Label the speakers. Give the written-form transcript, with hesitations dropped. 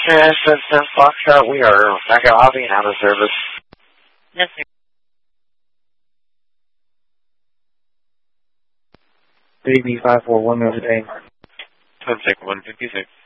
Speaker 1: Assistant Foxtrot, we are back at lobby and out of service.
Speaker 2: Yes, sir.
Speaker 3: AB 541 Notre Dame.
Speaker 4: Contact 156.